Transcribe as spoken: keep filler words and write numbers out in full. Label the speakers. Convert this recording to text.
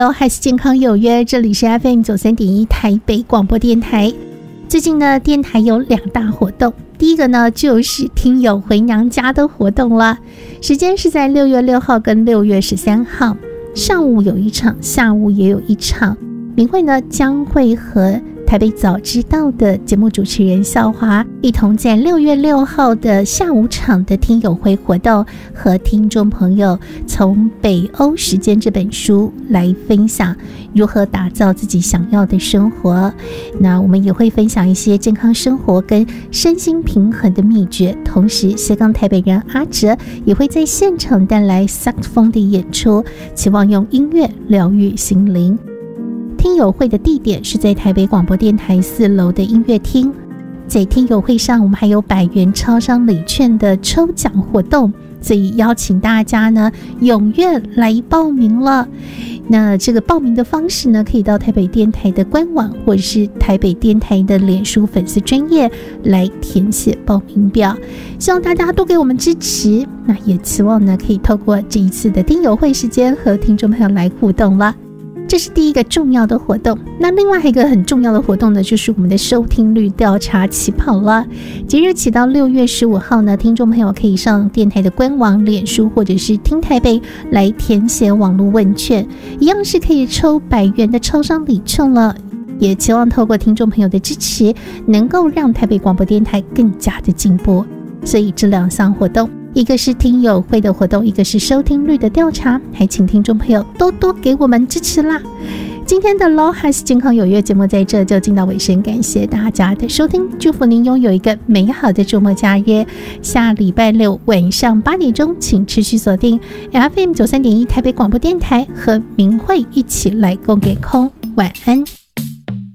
Speaker 1: 还是健康有约，这里是 F M 九十三点一 台北广播电台。最近呢，电台有两大活动，第一个呢就是听友回娘家的活动了，时间是在六月六号跟六月十三号，上午有一场，下午也有一场。明慧呢将会和台北早知道的节目主持人校华一同在六月六号的下午场的听友会活动，和听众朋友从《北欧时间》这本书来分享如何打造自己想要的生活。那我们也会分享一些健康生活跟身心平衡的秘诀，同时斜杠台北人阿哲也会在现场带来萨克斯风的演出，期望用音乐疗愈心灵。听友会的地点是在台北广播电台四楼的音乐厅。在听友会上，我们还有百元超商礼券的抽奖活动，所以邀请大家呢踊跃来报名了。那这个报名的方式呢，可以到台北电台的官网或者是台北电台的脸书粉丝专页来填写报名表。希望大家多给我们支持，那也期望呢可以透过这一次的听友会时间和听众朋友来互动了。这是第一个重要的活动。那另外一个很重要的活动呢，就是我们的收听率调查起跑了。即日起到六月十五号呢，听众朋友可以上电台的官网、脸书或者是听台北来填写网络问卷，一样是可以抽百元的超商礼券了。也期望透过听众朋友的支持，能够让台北广播电台更加的进步。所以这两项活动，一个是听友会的活动，一个是收听率的调查，还请听众朋友多多给我们支持啦。今天的 Law Has 健康有约节目在这就进到尾声，感谢大家的收听，祝福您拥有一个美好的周末假日。下礼拜六晚上八点钟，请持续锁定 F M 九十三点一 台北广播电台，和明慧一起来共给空。晚安。